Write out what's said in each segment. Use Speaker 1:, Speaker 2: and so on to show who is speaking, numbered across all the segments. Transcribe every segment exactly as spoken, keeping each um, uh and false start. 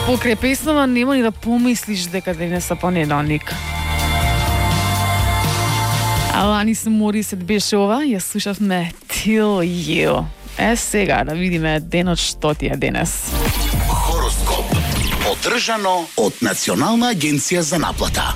Speaker 1: Покрај песнава нема ни да помислиш дека денес е понеделник. Аланис Морисет беше ова, ја слушавме Till You. Е, сега да видиме денот што ти е денес.
Speaker 2: Хороскоп. Одржано од Национална агенција за наплата.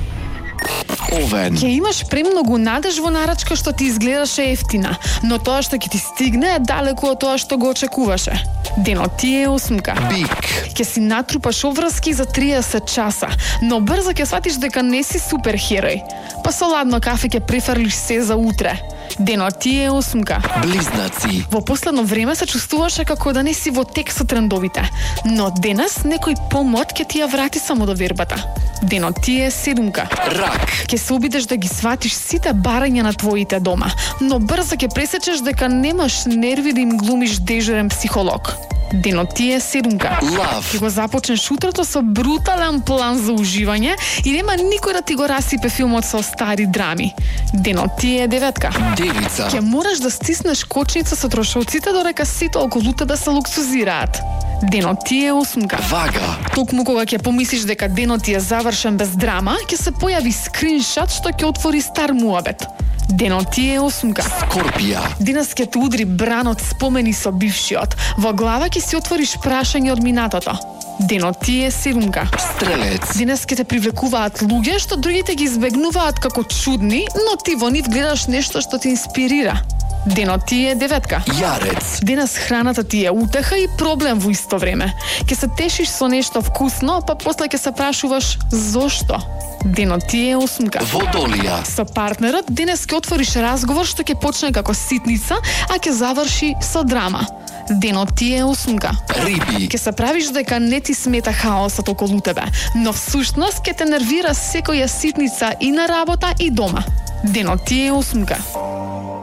Speaker 2: Овен.
Speaker 1: Ке имаш премногу надеж во нарачка што ти изгледаше ефтина, но тоа што ќе ти стигне е далеку од тоа што го очекуваше. Денот ти е осмка.
Speaker 2: Бик.
Speaker 1: Ке си натрупаш обврски за триесет часа, но брзо ќе сватиш дека не си супер херој. Па со ладно кафе ќе префрлиш се за утре. Денот ти е осмка.
Speaker 2: Близнаци.
Speaker 1: Во последно време се чувствуваше како да не си во тек со трендовите, но денес некој помот ќе ти ја врати само до вербата. Денот ти е седумка.
Speaker 2: Рак.
Speaker 1: Ќе се обидеш да ги сватиш сите барања на твоите дома, но брзо ќе пресечеш дека немаш нерви да им глумиш дежурен психолог. Денот ти е седумка.
Speaker 2: Лав.
Speaker 1: Ќе го започнеш утрото со брутален план за уживање и нема никој да ти го расипе филмот со стари драми. Денот ти е деветка.
Speaker 2: Девица.
Speaker 1: Ќе мораш да стиснеш кочница со трошоците додека сите околу тебе се луксузираат. Денот ти е осмка.
Speaker 2: Вага.
Speaker 1: Токму кога ќе помислиш дека денот ти е завршен без драма, ќе се појави скриншот што ќе отвори стар муабет. Денот ти е осмка.
Speaker 2: Скорпија.
Speaker 1: Денес ќе те удри бран од спомени со бившиот. Во глава ќе си отвориш прашање од минатото. Денот ти е седумка.
Speaker 2: Стрелец.
Speaker 1: Денес ќе те привлекуваат луѓе што другите ги избегнуваат како чудни, но ти во нив гледаш нешто што те инспирира. Денот ти е деветка.
Speaker 2: Јарец.
Speaker 1: Денес храната ти е утеха и проблем во исто време. Ќе се тешиш со нешто вкусно, па после ќе се прашуваш зошто. Денот ти е осмка.
Speaker 2: Водолија.
Speaker 1: Со партнерот денес ќе отвориш разговор што ќе почне како ситница, а ќе заврши со драма. Денот ти е осмка.
Speaker 2: Риби.
Speaker 1: Ќе се правиш дека не ти смета хаосот околу тебе, но всушност ќе те нервира секоја ситница и на работа и дома. Денот ти е осмка.